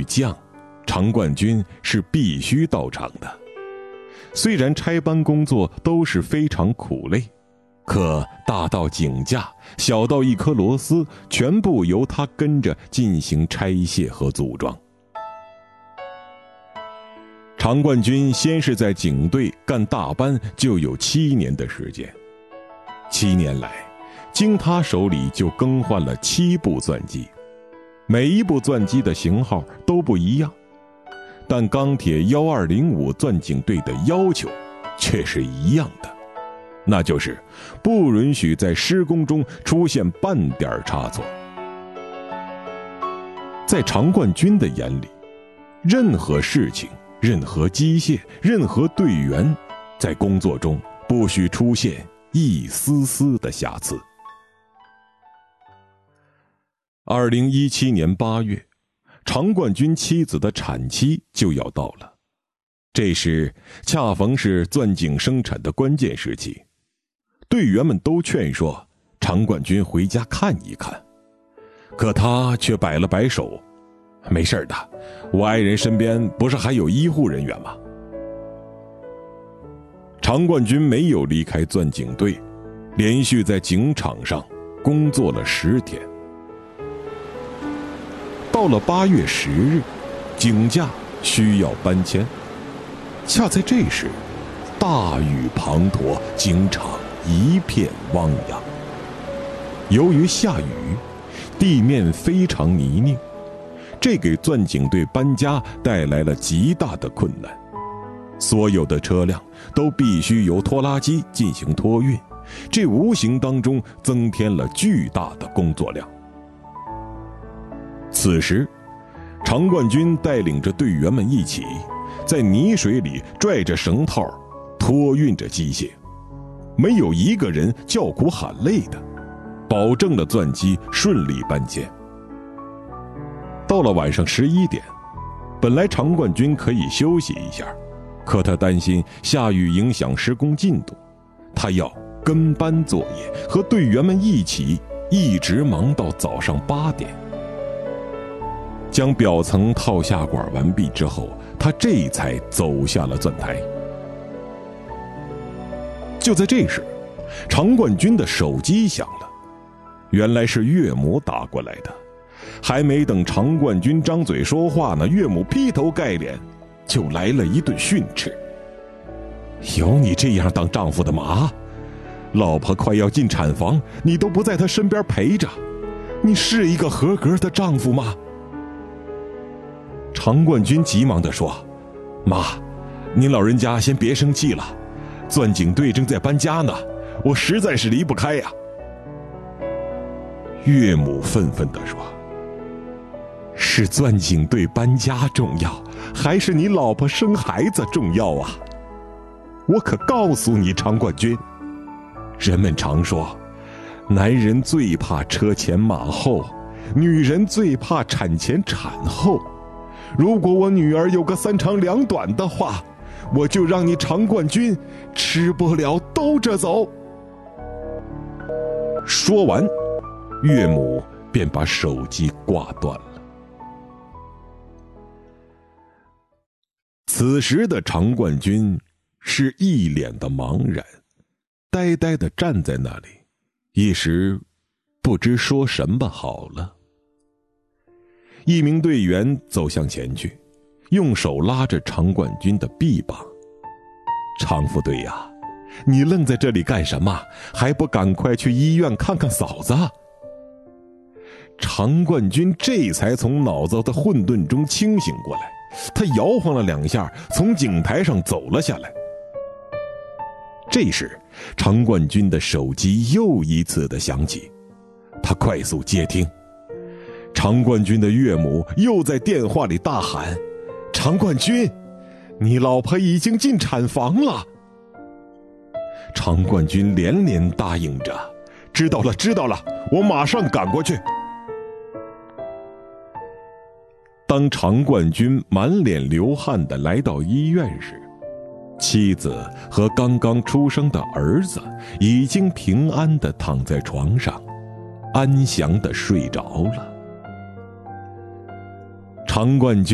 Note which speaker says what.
Speaker 1: 将，常冠军是必须到场的。虽然拆班工作都是非常苦累，可大到井架，小到一颗螺丝，全部由他跟着进行拆卸和组装。常冠军先是在警队干大班，就有7年的时间。7年来，经他手里就更换了7部钻机，每一部钻机的型号都不一样，但钢铁1205钻井队的要求却是一样的，那就是不允许在施工中出现半点差错。在常冠军的眼里，任何事情、任何机械、任何队员，在工作中不许出现一丝丝的瑕疵。2017年8月，常冠军妻子的产期就要到了，这时恰逢是钻井生产的关键时期，队员们都劝说常冠军回家看一看，可他却摆了摆手，没事的，我爱人身边不是还有医护人员吗？常冠军没有离开钻井队，连续在井场上工作了10天。到了8月10日，井架需要搬迁，恰在这时，大雨滂沱，井场一片汪洋。由于下雨，地面非常泥泞，这给钻井队搬家带来了极大的困难。所有的车辆都必须由拖拉机进行托运，这无形当中增添了巨大的工作量。此时，常冠军带领着队员们一起在泥水里拽着绳套，托运着机械，没有一个人叫苦喊累的，保证了钻机顺利搬迁。到了晚上11点，本来常冠军可以休息一下，可他担心下雨影响施工进度，他要跟班作业，和队员们一起一直忙到早上8点。将表层套下管完毕之后，他这才走下了钻台。就在这时，常冠军的手机响了，原来是岳母打过来的。还没等常冠军张嘴说话呢，岳母劈头盖脸就来了一顿训斥：有你这样当丈夫的吗？老婆快要进产房，你都不在她身边陪着，你是一个合格的丈夫吗？常冠军急忙地说：妈，您老人家先别生气了，钻井队正在搬家呢，我实在是离不开呀。岳母愤愤地说：是钻井队搬家重要，还是你老婆生孩子重要啊？我可告诉你，常冠军，人们常说，男人最怕车前马后，女人最怕产前产后。如果我女儿有个3长2短的话，我就让你常冠军吃不了兜着走。说完，岳母便把手机挂断了。此时的常冠军是一脸的茫然，呆呆地站在那里，一时不知说什么好了。一名队员走向前去，用手拉着常冠军的臂膀：常副队呀，你愣在这里干什么？还不赶快去医院看看嫂子？常冠军这才从脑子的混沌中清醒过来，他摇晃了2下，从井台上走了下来。这时，常冠军的手机又一次的响起，他快速接听。常冠军的岳母又在电话里大喊：常冠军，你老婆已经进产房了。常冠军连连答应着：知道了，知道了，我马上赶过去。当常冠军满脸流汗地来到医院时，妻子和刚刚出生的儿子已经平安地躺在床上，安详地睡着了。常冠军